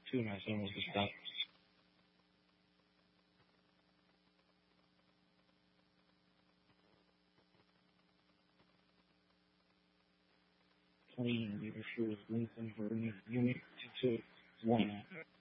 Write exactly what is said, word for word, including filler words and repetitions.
Two nights almost to stop. Clean leadership, Winston, Vernon, Unit two two one.